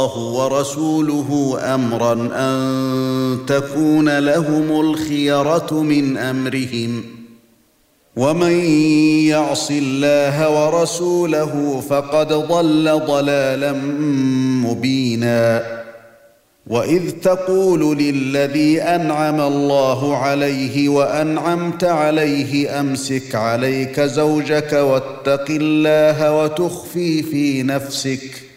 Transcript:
ورسوله أمرا أن تكون لهم الخيرة من أمرهم ومن يعص الله ورسوله فقد ضل ضلالا مبينا وإذ تقول للذي أنعم الله عليه وأنعمت عليه أمسك عليك زوجك واتق الله وتخفي في نفسك